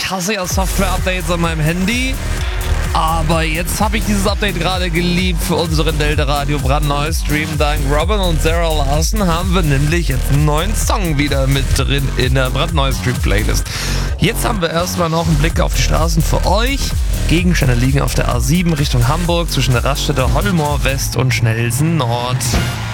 Ich hasse ja Software-Updates an meinem Handy. Aber jetzt habe ich dieses Update gerade geliebt für unseren Delta Radio brandneuen Stream. Dank Robin und Sarah Larson haben wir nämlich jetzt einen neuen Song wieder mit drin in der brandneuen Stream-Playlist. Jetzt haben wir erstmal noch einen Blick auf die Straßen für euch. Gegenstände liegen auf der A7 Richtung Hamburg zwischen der Raststätte Hollmoor West und Schnelsen Nord.